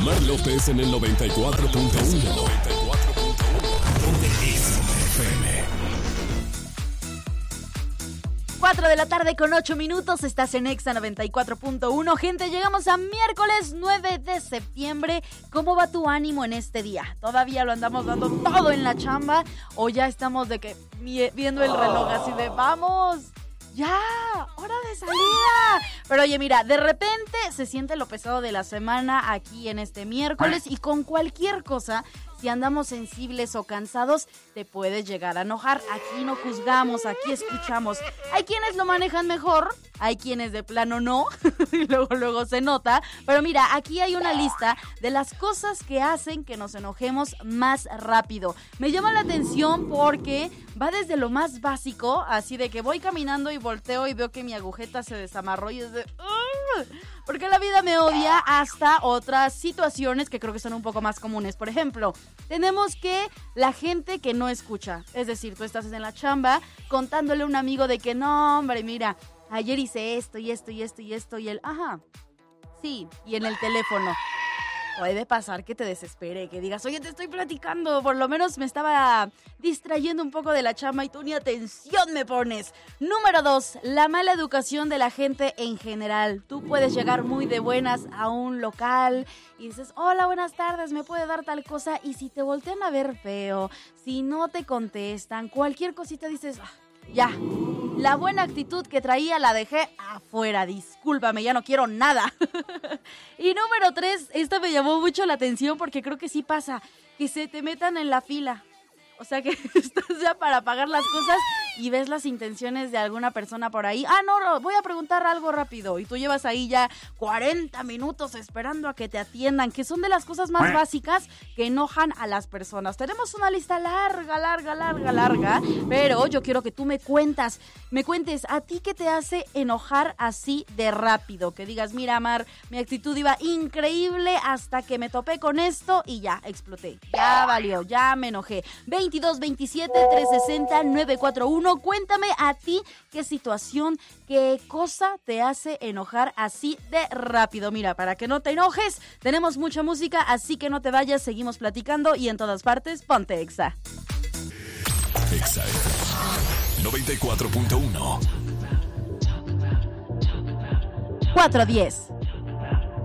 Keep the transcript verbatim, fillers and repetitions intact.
Mar López en el noventa y cuatro punto uno. Donde es F M. cuatro de la tarde con ocho minutos, estás en Exa noventa y cuatro punto uno. Gente, llegamos a miércoles nueve de septiembre. ¿Cómo va tu ánimo en este día? ¿Todavía lo andamos dando todo en la chamba? ¿O ya estamos de que viendo el reloj así de vamos? ¡Ya! ¡Hora de salida! Pero oye, mira, de repente se siente lo pesado de la semana aquí en este miércoles y con cualquier cosa, si andamos sensibles o cansados, te puedes llegar a enojar. Aquí no juzgamos, aquí escuchamos. Hay quienes lo manejan mejor, hay quienes de plano no, y luego, luego se nota. Pero mira, aquí hay una lista de las cosas que hacen que nos enojemos más rápido. Me llama la atención porque va desde lo más básico, así de que voy caminando y volteo y veo que mi agujeta se desamarró y es de... ¡uh! Porque la vida me odia, hasta otras situaciones que creo que son un poco más comunes. Por ejemplo, tenemos que la gente que no escucha, es decir, tú estás en la chamba contándole a un amigo de que no, hombre, mira, ayer hice esto y esto y esto y esto y él, ajá, sí, y en el teléfono. Puede pasar que te desespere, que digas, oye, te estoy platicando, por lo menos me estaba distrayendo un poco de la chamba y tú ni atención me pones. Número dos, la mala educación de la gente en general. Tú puedes llegar muy de buenas a un local y dices, hola, buenas tardes, ¿me puede dar tal cosa? Y si te voltean a ver feo, si no te contestan, cualquier cosita dices... ah, ya, la buena actitud que traía la dejé afuera, discúlpame, ya no quiero nada. Y número tres, esta me llamó mucho la atención porque creo que sí pasa, que se te metan en la fila. O sea, que estás ya para pagar las cosas y ves las intenciones de alguna persona por ahí. Ah, no, no, voy a preguntar algo rápido. Y tú llevas ahí ya cuarenta minutos esperando a que te atiendan, que son de las cosas más básicas que enojan a las personas. Tenemos una lista larga, larga, larga, larga, pero yo quiero que tú me cuentas, me cuentes a ti qué te hace enojar así de rápido. Que digas, mira, Mar, mi actitud iba increíble hasta que me topé con esto y ya, exploté. Ya valió, ya me enojé. veintidós veintisiete trescientos sesenta nueve cuatro uno. Cuéntame a ti qué situación, qué cosa te hace enojar así de rápido. Mira, para que no te enojes, tenemos mucha música, así que no te vayas, seguimos platicando y en todas partes, ponte Exa. Exa noventa y cuatro punto uno. cuatro diez.